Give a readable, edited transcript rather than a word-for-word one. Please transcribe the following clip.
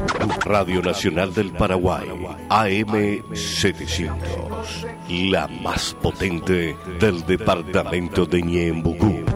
Radio Nacional del Paraguay, AM700, la más potente del departamento de Ñeembucú.